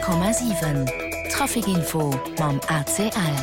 100,7 Trafikinfo mam ACL.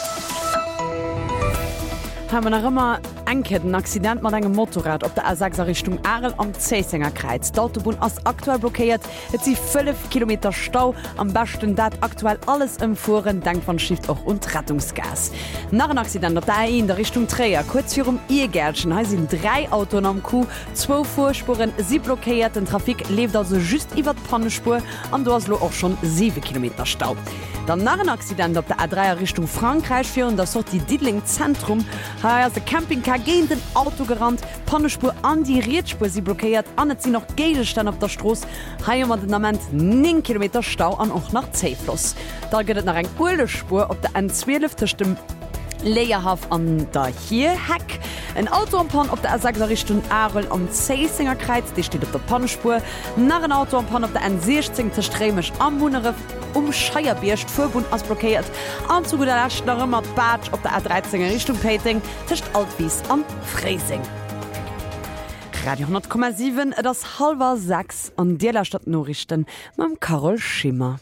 Ha nach immer enke den Accident mat engem Motorrad op der A6 Richtung Arel am Zeesinger Kreiz. D'autobun ass aktuell blockiert, et si 5 Kilometer Stau am besten dat aktuell alles ëmfuen, denkt van Schicht och und Rettungsgas. Nach een Accident op der in der Richtung Träer, kurz firm Igärtschen ha sinn 3 Auton am Kuh, 2 Vorspuren, sie blockiert, den Trafik lebt also just iwwer d Pannespur, an do aslo auch schon 7 Kilometer Stau. Dann nach een Accident op der A3 Richtung Frankreich führen, da sort die Diedling Zentrum, ha se Campingcar gegen den Auto gerannt, Pannespur an die Rietspur sie blockiert, anet sie noch Gegelstein auf der Stroß, ha man den Moment 9 Kilometer Stau an auch nach Zeefloss. Da gehtt nach eng Urlespur op der N2 dem Leierhaft an der hier Heck. Ein Autoampan op der A6 Richtung Arel am Zeesinger Kreiz, die steht op der Pannespur. Nach ein Autoampan op der N16 Stremisch am Munere Scheierbiercht Verbund as blockiert. An zu guter Letzt noch immer Badge op der A13 Richtung Peting, Tischcht Altwies am Freising. Radio 10,7, das 5:30 an der Stadt Norrichten mam Carol Schimmer.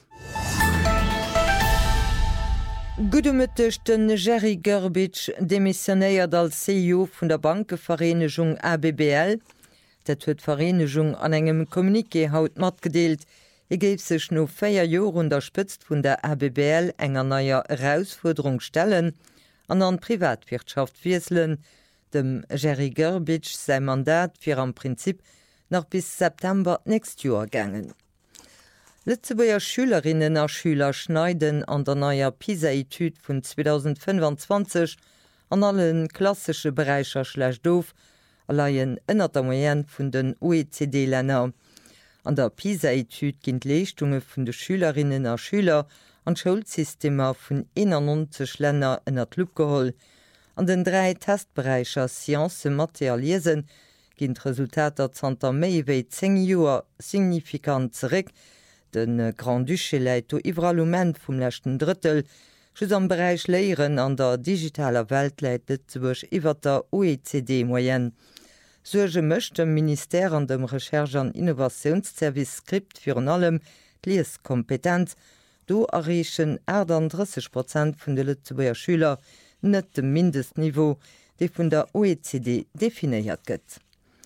Gudemëttechten Jerry Gerbitsch demissionéiert als CEO vun der Bankevereinigung ABBL. Dat huet Vereinigung an engem Kommuniké haut mat gedeelt. Geef sech no 4 Joer unterstützt vun der ABBL enger naier Herausforderung stellen, an Privatwirtschaft wieselen, dem Jerry Gerbitsch sein Mandat fir am Prinzip noch bis September nächst Joer gangen. Lützeburger Schülerinnen a Schüler schneiden an der neuer PISA-Etude vun 2025 an allen klassische Bereicher /doof alleien ënner der Moyenne vun den OECD-Länner. An der PISA-Etude ginnt Leistungen vun de Schülerinnen a Schüler an Schulsystemer vun 91 Länner ënner Lupp geholl. An den 3 Testbereicher Science Materialisen ginnt Resultater zanter méi wéi 10 Joer signifikant zeréck. Den Grand Duché läit o Iwralument vum lächten Drittel, schus am Bereich Léieren an der digitaler Welt läit Lützeburg iwwer der OECD-Moyenne. Suge mëcht dem Ministère an dem Recherche an Innovationsservice Skript fir an allem Lieskompetenz, do errechen 30% vun de Lützeburger Schüler net dem Mindestniveau, déi vun der OECD definiiert gëtt.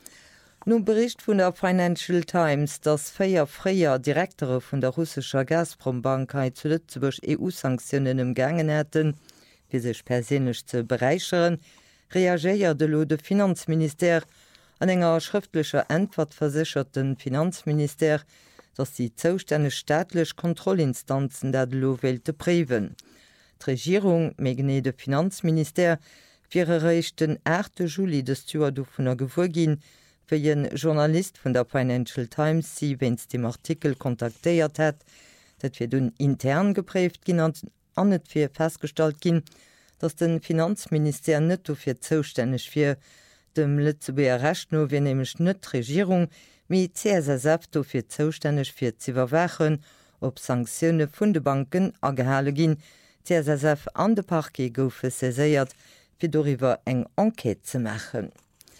Nun Bericht vun der Financial Times, dass 4 Freier Direktore vun der russischer Gazprom-Bankheit zu Lützeburg EU-Sanktionen umgangen hätten, wie sich persönlich zu bereichern, reagiert de Finanzminister an enger schriftlicher Antwort versicherten Finanzminister, dass die zuständige staatliche Kontrollinstanzen der Lo-Welte präven. Die Regierung megne de Finanzminister für den 8. Juli des Jahr vun der Gewurgin, für jen Journalist von der Financial Times sie wenns dem Artikel kontaktiert hat, dat wir dun intern geprägt genannt an net fir festgestellt gin, dass den Finanzminister net dofir zuständig fir dem Lützeburger Recht no wie nämlich net Regierung wie CSSF dofir zuständig fir zu überwachen, ob Sanktionen vun de Banken agehale gin. CSSF an de Parquet goufe saiert, fir darüber eng Enquete zu machen.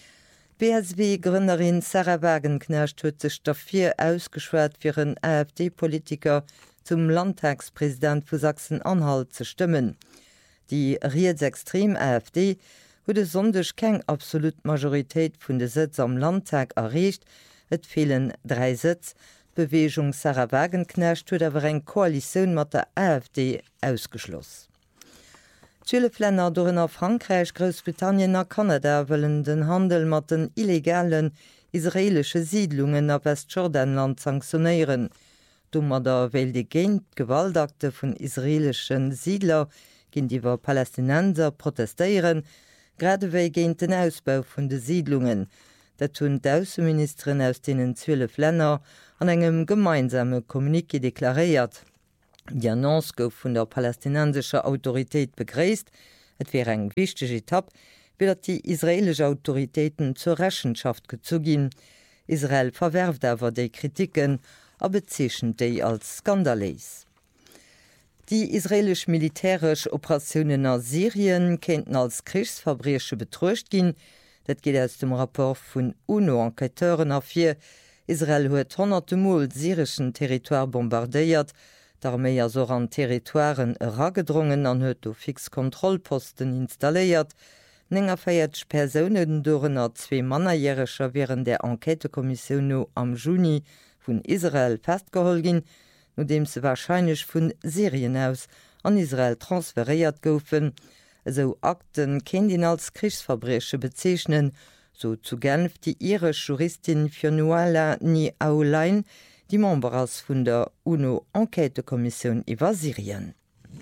BSW-Gründerin Sarah Wagenknecht huet sech dafür ausgeschwert fir een AfD-Politiker zum Landtagspräsident vu Sachsen-Anhalt zu stimmen. Die Rechtsextrem AfD huet sondech keng absolut Majoritéit vun de Sitz am Landtag erreicht, et fehlen 3 Sitz. Bewegung Sarah Wagenknecht huet awer eng Koalition mat der AfD ausgeschloss. Schüleflänner dorenner Frankreich, Großbritannien a Kanada wëllen den Handel mat den illegalen israelsche Siedlungen a Westjordanland sanktionieren. Dummer der welde géint Gewaltakte vun israelischen Siedler ginn iwwer Palästinenser protestéieren, gradewéi géint den Ausbau vun de Siedlungen. Dat hunn d'Außenministerin aus denen 12 Länder an engem gemeinsame Kommuniké deklariert. Die Annonce gouf vun der palästinensischer Autoritéit begréist, et wär eng wichteg Etapp, wie dat die israelsche Autoritäten zur Rechenschaft gezugin. Israel verwerft awer déi Kritiken a bezeechen déi als skandaleis. Die israelisch militärisch Operationen aus Syrien kennten als Kriegsverbreche betruecht gin. Dat geht aus dem Rapport vun UNO-Enqueteuren afir. Israel huet 100 Mal syrischen Territoire bombardéiert. D'Armee so an Territoaren raggedrungen an huet do Fixkontrollposten installéiert. 4 Personen dorenner 2 Mannerjährescher wären der Enquetekommission no am Juni vun Israel festgeholt gin, no dem se wahrscheinlich vun Syrien aus an Israel transferiert goufen, so Akten kendin als Kriegsverbreche bezeichnen, so zu Genf die irisch Juristin Fionnuala Ni Aolein, die Members vun der UNO-Enquetekommission iwwer Syrien.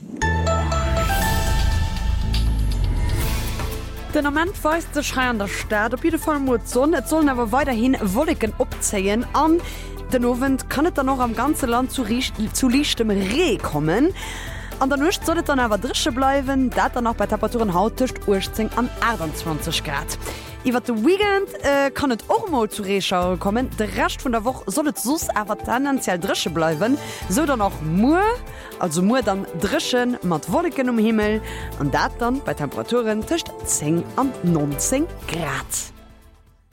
Den Moment weist de Schrei an der Stadt op Fall Mozon, et sollen awer weiterhin Wolken opzeien an. Den Ovent kann et dann noch am ganze Land zu lichtem Reh kommen. An der Nucht sollt dann awer drische bleiwen, dat dann noch bei Temperaturen hautcht 18 an 28 Grad. Iwer de Weekend kann et och mal zu Reschau kommen. De Rest vun der Woche sollt sus awer tendenziell drische bleiwen, so dann noch Mu dann drischen mat Wolken Himmel an dat dann bei Temperaturen tcht 10 an 19 Grad.